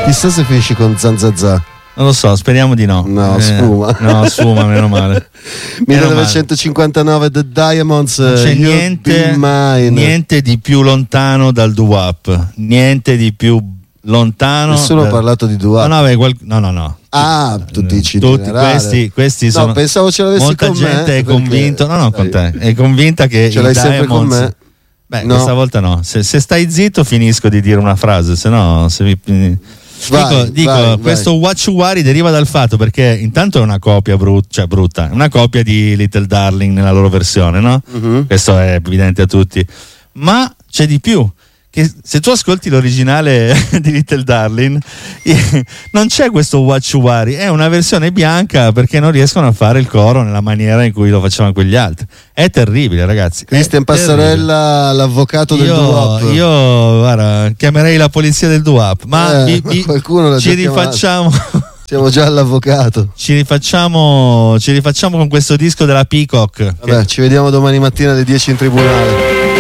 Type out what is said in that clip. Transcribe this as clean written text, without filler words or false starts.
Chissà se finisci con Zanzazà. Non lo so, speriamo di no. No, sfuma. No, sfuma, meno male. 1959 The Diamonds. Non c'è niente di più lontano dal doo-wop. Niente di più lontano. Nessuno ha parlato di doo-wop. No. Ah, tu dici tutti questi sono. No, pensavo ce l'avessi molta con gente me. è convinto. No, con te. È convinta che ce l'hai sempre con Diamonds, me. Beh, no. Questa volta no. Se stai zitto finisco di dire una frase, se no dico, questo Wachuwari deriva dal fatto perché intanto è una copia brutta, è una copia di Little Darling nella loro versione, no? Questo è evidente a tutti, ma c'è di più, che se tu ascolti l'originale di Little Darling non c'è questo Wachuwari, è una versione bianca perché non riescono a fare il coro nella maniera in cui lo facevano quegli altri. È terribile, ragazzi. Cristian Passarella, l'avvocato del doo-wop. Io guarda, chiamerei la polizia del doo-wop, ma qualcuno l'ha ci rifacciamo. Siamo già all'avvocato. Ci rifacciamo con questo disco della Peacock. Vabbè, ci vediamo domani mattina alle 10 in tribunale.